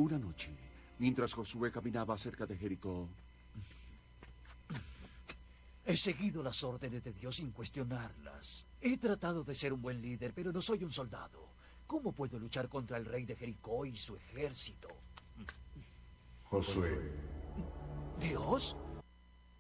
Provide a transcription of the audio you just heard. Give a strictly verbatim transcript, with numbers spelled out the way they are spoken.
Una noche, mientras Josué caminaba cerca de Jericó... He seguido las órdenes de Dios sin cuestionarlas. He tratado de ser un buen líder, pero no soy un soldado. ¿Cómo puedo luchar contra el rey de Jericó y su ejército? Josué. ¿Dios?